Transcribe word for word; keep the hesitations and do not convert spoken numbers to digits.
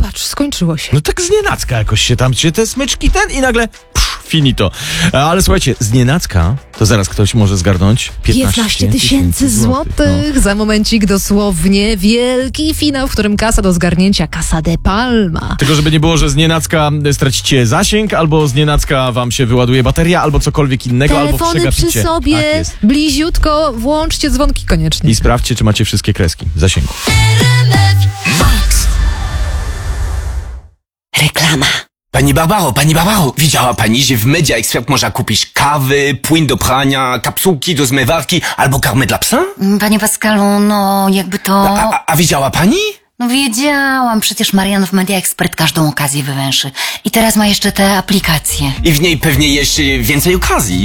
patrz, skończyło się. No tak znienacka jakoś się tam, się te smyczki ten i nagle psz, finito. Ale słuchajcie, znienacka to zaraz ktoś może zgarnąć piętnaście tysięcy złotych. No. Za momencik dosłownie wielki finał, w którym kasa do zgarnięcia, Casa de Palma. Tylko żeby nie było, że znienacka stracicie zasięg, albo znienacka wam się wyładuje bateria, albo cokolwiek innego, Telefony albo przegapicie. przy sobie, tak bliziutko, włączcie dzwonki koniecznie. I sprawdźcie, czy macie wszystkie kreski zasięgu. Reklama. Pani Barbaro, pani Barbaro, widziała pani, że w Media Expert można kupić kawy, płyn do prania, kapsułki do zmywarki albo karmy dla psa? Panie Pascalu, no jakby to... A, a, a widziała pani? No wiedziałam, przecież Marian w Media Expert każdą okazję wywęszy. I teraz ma jeszcze te aplikacje. I w niej pewnie jeszcze więcej okazji.